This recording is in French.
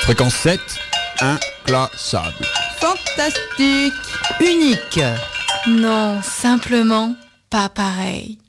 Fréquence 7, inclassable. Fantastique. Unique. Non, simplement pas pareil.